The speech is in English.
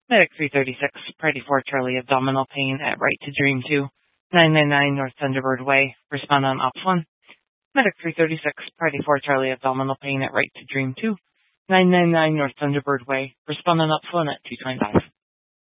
Medic 336, Priority 4 Charlie, abdominal pain at right to Dream 2, 999 North Thunderbird Way, respond on Ops 1. Medic 336, Priority 4 Charlie, abdominal pain at right to Dream 2, 999 North Thunderbird Way, respond on Ops 1 at 225.